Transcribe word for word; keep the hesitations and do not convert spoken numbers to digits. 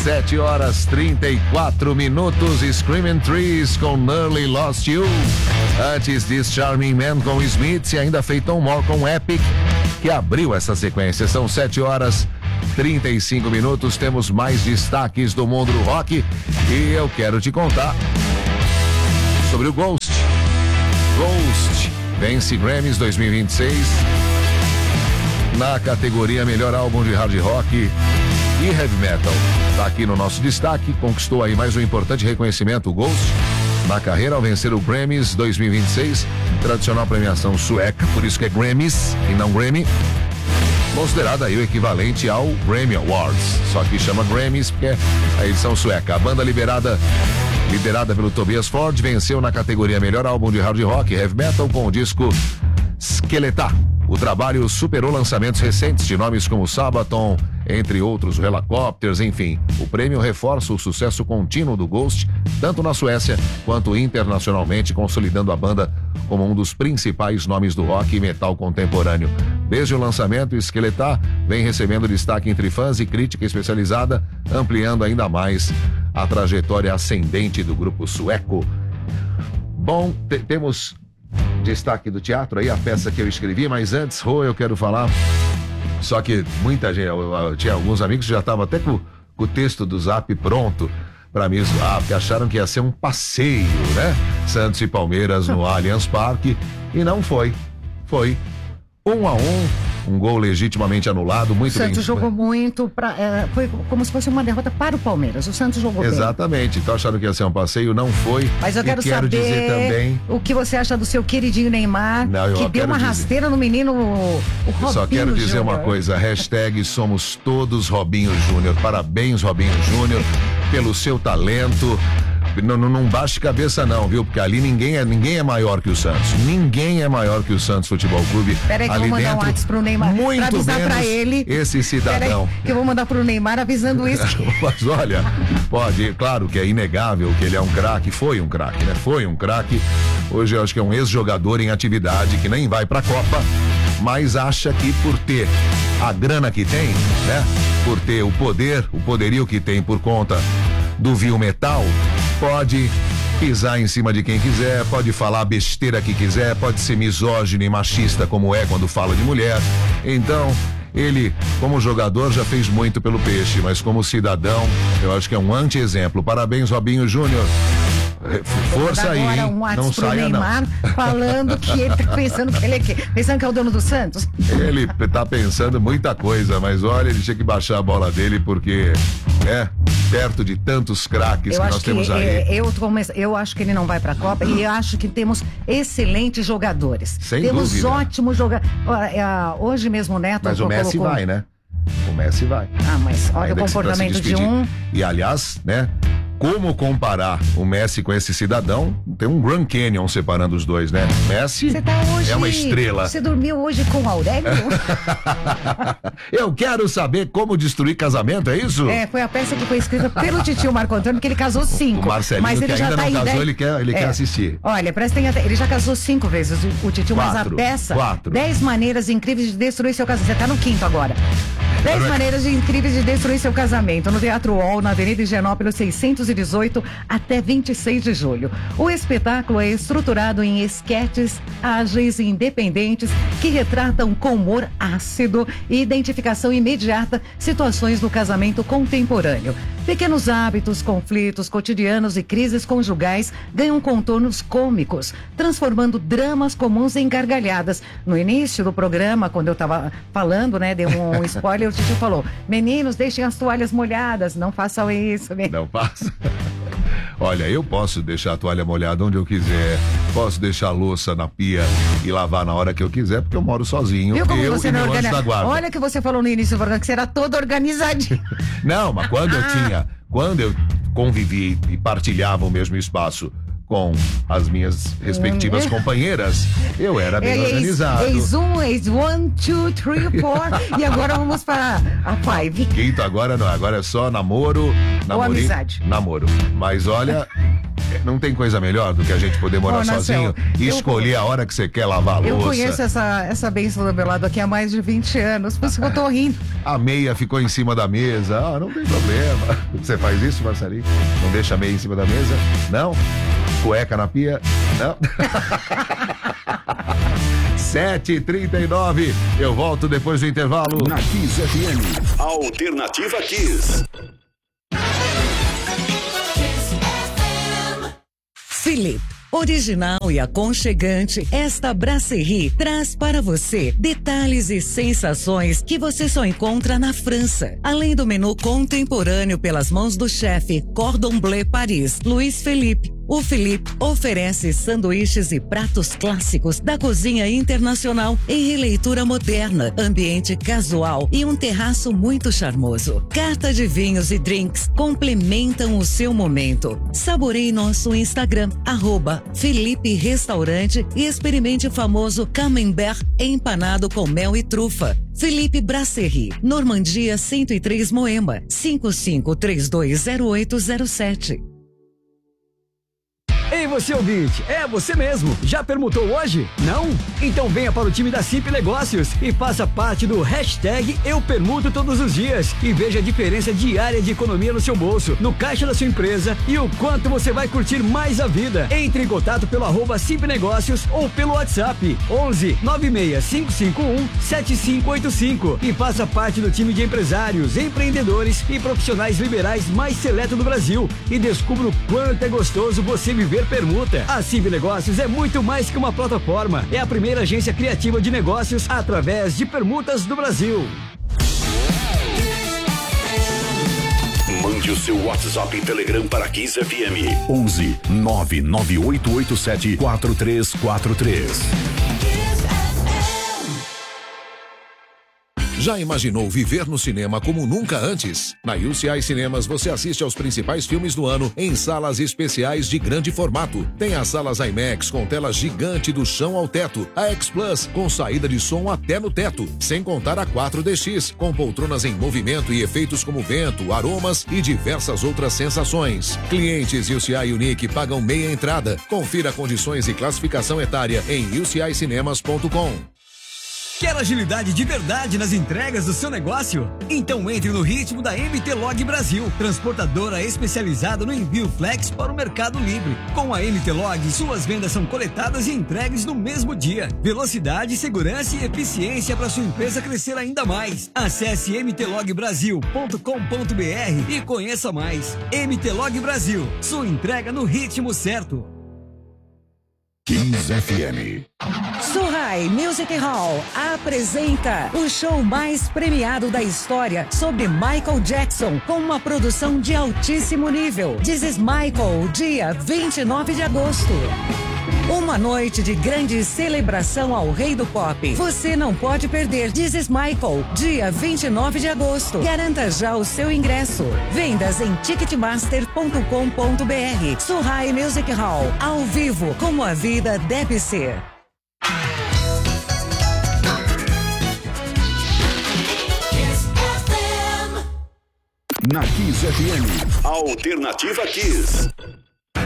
sete horas trinta e quatro minutos, Screaming Trees com Nearly Lost You. Antes This Charming Man com Smith e ainda Feito More com Epic, que abriu essa sequência. São sete horas trinta e cinco minutos, temos mais destaques do mundo do rock e eu quero te contar sobre o Ghost. Ghost vence Grammys dois mil e vinte e seis na categoria Melhor Álbum de Hard Rock e Heavy Metal. Está aqui no nosso destaque, conquistou aí mais um importante reconhecimento, o Ghost, na carreira ao vencer o Grammys dois mil e vinte e seis, tradicional premiação sueca, por isso que é Grammys e não Grammy, considerada aí o equivalente ao Grammy Awards, só que chama Grammys porque é a edição sueca. A banda liberada, liderada pelo Tobias Ford, venceu na categoria Melhor Álbum de Hard Rock e Heavy Metal com o disco Skeletor. O trabalho superou lançamentos recentes de nomes como Sabaton, entre outros, Helicopters, enfim. O prêmio reforça o sucesso contínuo do Ghost, tanto na Suécia quanto internacionalmente, consolidando a banda como um dos principais nomes do rock e metal contemporâneo. Desde o lançamento, Skeletor vem recebendo destaque entre fãs e crítica especializada, ampliando ainda mais a trajetória ascendente do grupo sueco. Bom, te- temos... destaque do teatro aí, a peça que eu escrevi, mas antes, Rô, eu quero falar, só que muita gente, eu, eu, tinha alguns amigos que já estavam até com, com o texto do Zap pronto para me zoar, porque acharam que ia ser um passeio, né? Santos e Palmeiras no Allianz Parque, e não foi, foi um a um, um gol legitimamente anulado, muito o Santos bem. jogou muito, pra, é, foi como se fosse uma derrota para o Palmeiras. O Santos jogou bem. Exatamente, então acharam que ia ser um passeio, não foi. Mas eu quero, e quero saber dizer também, o que você acha do seu queridinho Neymar, Não, eu que deu quero uma dizer. rasteira no menino, o Robinho Só quero dizer Júnior. uma coisa, hashtag somos todos Robinho Júnior. Parabéns, Robinho Júnior, pelo seu talento. Não, não, não baixe cabeça não, viu? Porque ali ninguém é, ninguém é maior que o Santos. Ninguém é maior que o Santos Futebol Clube. Peraí que ali eu vou mandar dentro, um WhatsApp pro Neymar muito pra avisar menos pra ele. Esse cidadão. Peraí que eu vou mandar pro Neymar avisando isso. Mas olha, pode, claro que é inegável que ele é um craque, foi um craque, né? Foi um craque. Hoje eu acho que é um ex-jogador em atividade que nem vai pra Copa, mas acha que por ter a grana que tem, né? Por ter o poder, o poderio que tem por conta do Viu Metal, pode pisar em cima de quem quiser, pode falar a besteira que quiser, pode ser misógino e machista como é quando fala de mulher. Então, ele, como jogador, já fez muito pelo Peixe, mas como cidadão, eu acho que é um anti-exemplo. Parabéns, Robinho Júnior. Força aí, agora hein? um WhatsApp Não pro saia Neymar não. falando que ele tá pensando que ele é quê? Pensando que é o dono do Santos? Ele tá pensando muita coisa, mas olha, ele tinha que baixar a bola dele porque, né, perto de tantos craques Eu que acho nós que temos aí. é, eu, come- eu acho que ele não vai pra Copa e eu acho que temos excelentes jogadores. Sem temos dúvida. ótimos jogadores. Hoje mesmo o Neto Mas o Messi colocou- vai, né? O Messi vai. Ah, mas olha Ainda o que se pra se comportamento de despedir. um. E aliás, né? Como comparar o Messi com esse cidadão? Tem um Grand Canyon separando os dois, né? Messi Você tá hoje. é uma estrela. Você dormiu hoje com o Aurélio? Eu quero saber como destruir casamento, é isso? É, foi a peça que foi escrita pelo titio Marco Antônio, que ele casou cinco. O Marcelinho, mas ele que já ainda tá não em casou, dez- ele quer, ele É. quer assistir. Olha, prestem atenção, ele já casou cinco vezes, o, o titio, mas Quatro, a peça, quatro. dez maneiras incríveis de destruir seu casamento. Você tá no quinto agora. Dez maneiras de incríveis de destruir seu casamento, no Teatro UOL, na Avenida Higienópolis seiscentos e dezoito, até vinte e seis de julho. O espetáculo é estruturado em esquetes ágeis e independentes que retratam com humor ácido e identificação imediata situações do casamento contemporâneo. Pequenos hábitos, conflitos cotidianos e crises conjugais ganham contornos cômicos, transformando dramas comuns em gargalhadas. No início do programa, quando eu estava falando, né, deu um spoiler, o tio falou: meninos, deixem as toalhas molhadas, não façam isso. Né? Não passa. Olha, eu posso deixar a toalha molhada onde eu quiser, posso deixar a louça na pia e lavar na hora que eu quiser, porque eu moro sozinho. Viu como eu você e não meu anjo da organiza? guarda. Olha que você falou no início do programa que você era todo organizadinho. Não, mas quando eu Ah. tinha, quando eu convivi e partilhava o mesmo espaço com as minhas respectivas Hum. companheiras, eu era bem É, ex, organizado. ex um, ex one, two, three, four. E agora vamos para a five. Quinto agora não, agora é só namoro, namorinho, amizade. namoro. Mas olha, Não tem coisa melhor do que a gente poder morar Ô, sozinho Marcel, e eu- escolher a hora que você quer lavar a louça. Eu conheço essa, essa bênção do meu lado aqui há mais de vinte anos, por isso que eu tô rindo. A meia ficou em cima da mesa. Ah, não tem problema. Você faz isso, Marcelinho? Não deixa a meia em cima da mesa? Não? Cueca na pia? Não? sete e trinta e nove. Eu volto depois do intervalo. Na Kiss F M. Alternativa Kiss. Philippe, original e aconchegante, esta brasserie traz para você detalhes e sensações que você só encontra na França. Além do menu contemporâneo pelas mãos do chefe Cordon Bleu Paris, Luiz Philippe, o Philippe oferece sanduíches e pratos clássicos da cozinha internacional em releitura moderna, ambiente casual e um terraço muito charmoso. Carta de vinhos e drinks complementam o seu momento. Saboreie nosso Instagram, arroba Philippe Restaurante, e experimente o famoso camembert empanado com mel e trufa. Philippe Brasserie, Normandia cento e três Moema, cinco cinco três dois zero oito zero sete. Ei, você ouvinte, é você mesmo. Já permutou hoje? Não? Então venha para o time da Simp Negócios e faça parte do hashtag Eu Permuto Todos os Dias e veja a diferença diária de economia no seu bolso, no caixa da sua empresa e o quanto você vai curtir mais a vida. Entre em contato pelo arroba Simp Negócios ou pelo WhatsApp onze nove seis cinco cinco um sete cinco oito cinco e faça parte do time de empresários, empreendedores e profissionais liberais mais seleto do Brasil e descubra o quanto é gostoso você viver permuta. A Simp Negócios é muito mais que uma plataforma. É a primeira agência criativa de negócios através de permutas do Brasil. Mande o seu WhatsApp e Telegram para Kiss F M. onze nove nove oito oito sete quatro três quatro três. Já imaginou viver no cinema como nunca antes? Na U C I Cinemas você assiste aos principais filmes do ano em salas especiais de grande formato. Tem as salas IMAX com tela gigante do chão ao teto, a X Plus com saída de som até no teto, sem contar a quatro D X com poltronas em movimento e efeitos como vento, aromas e diversas outras sensações. Clientes U C I Unique pagam meia entrada. Confira condições e classificação etária em u c i cinemas ponto com. Quer agilidade de verdade nas entregas do seu negócio? Então entre no ritmo da M T Log Brasil, transportadora especializada no envio flex para o Mercado Livre. Com a M T Log, suas vendas são coletadas e entregues no mesmo dia. Velocidade, segurança e eficiência para sua empresa crescer ainda mais. Acesse m t log brasil ponto com ponto b r e conheça mais. M T Log Brasil, sua entrega no ritmo certo. Kiss F M. Surrai Music Hall apresenta o show mais premiado da história sobre Michael Jackson, com uma produção de altíssimo nível. This is Michael, dia vinte e nove de agosto. Uma noite de grande celebração ao rei do pop. Você não pode perder. This is Michael, dia vinte e nove de agosto. Garanta já o seu ingresso. Vendas em ticketmaster ponto com ponto b r. Surrai Music Hall, ao vivo, como a vida deve ser. Na Kiss F M. Alternativa Kiss.